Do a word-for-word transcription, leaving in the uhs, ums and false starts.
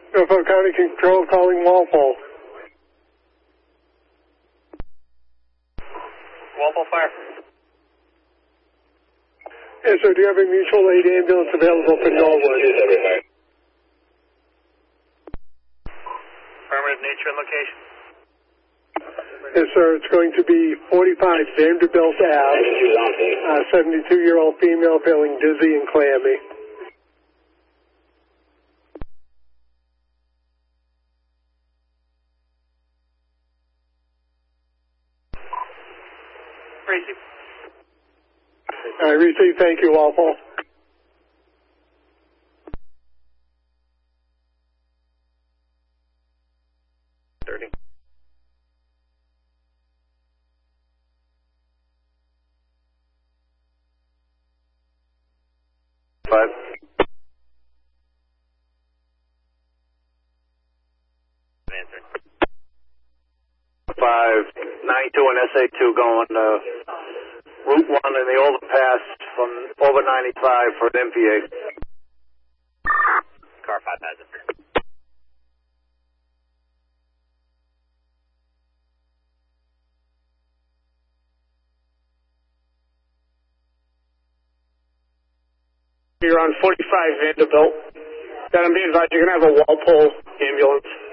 Norfolk County Control calling Walpole. Walpole Fire. Yes, sir. Do you have a mutual aid ambulance available for Norwood? Affirmative, nature and location. Yes, sir. It's going to be forty-five Vanderbilt Ave. Uh, seventy-two-year-old female feeling dizzy and clammy. Receive. I receive. Thank you, Walpole. thirty. Five. Answer. Five, ninety-two and S A two going uh, Route one in the overpass from over ninety-five for an M P A. Car five has it. You're on forty-five Vanderbilt. Then I'm being advised you're going to have a Walpole ambulance.